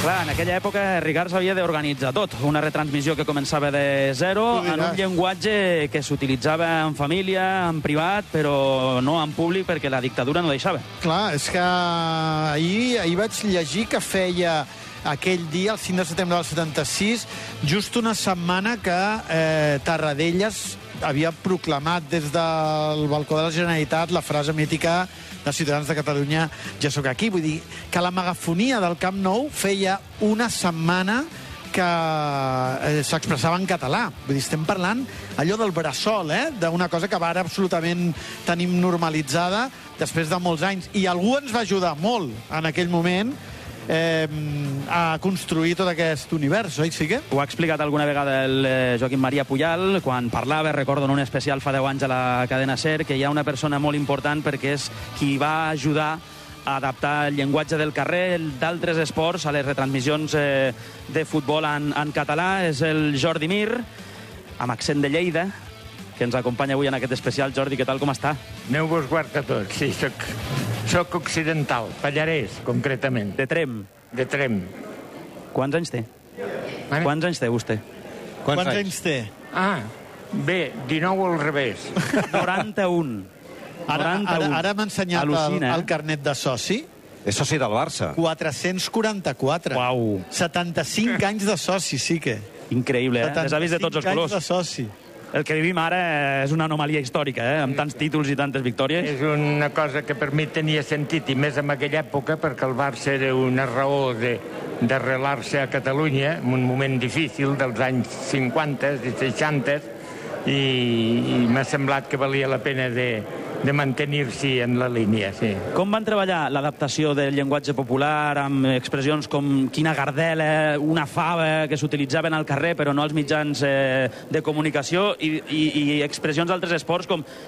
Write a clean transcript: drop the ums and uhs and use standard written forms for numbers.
Clar, en aquella època Ricard s'havia d'organitzar tot. Una retransmissió que començava de zero, en un llenguatge que s'utilitzava en família, en privat, però no en públic perquè la dictadura no deixava. Clar, és que ahir vaig llegir que feia aquell dia, el 5 de setembre del 76, just una setmana que Tarradellas havia proclamat des del balcó de la Generalitat la frase mítica de Ciutadans de Catalunya, ja sóc aquí. Vull dir que la megafonia del Camp Nou feia una setmana que s'expressava en català. Vull dir, estem parlant allò del bressol, d'una cosa que ara absolutament tenim normalitzada després de molts anys. I algú ens va ajudar molt en aquell moment a construir tot aquest univers, oi, sí que? Ho ha explicat alguna vegada el Joaquim Maria Pujal, quan parlava, recordo en un especial fa 10 anys a la cadena SER, que hi ha una persona molt important perquè és qui va ajudar a adaptar el llenguatge del carrer d'altres esports a les retransmissions de futbol en català. És el Jordi Mir, amb accent de Lleida, que ens acompanya avui en aquest especial. Jordi, què tal, com està? Déu vos guard a tots, sí, soc occidental, Pallarès, concretament. De Trem. De Trem. Quants anys té? Quants anys té vostè? Quants anys té? Ah, bé, 19 al revés. 91. Ara m'ha ensenyat el carnet de soci. És soci del Barça. 444. Uau. 75 anys de soci, sí que. Increïble, Les ha vist de tots els colors. 75 anys de soci. El que vivim ara és una anomalia històrica, amb tants títols i tantes victòries. És una cosa que per mi tenia sentit, i més en aquella època, perquè el Barça era una raó d'arrelar-se a Catalunya, en un moment difícil dels anys 50 i 60, i m'ha semblat que valia la pena de mantenir-s'hi en la línia, sí. Com van treballar l'adaptació del llenguatge popular amb expressions com quina gardela, una fava, que s'utilitzaven al carrer però no als mitjans de comunicació, i expressions d'altres esports com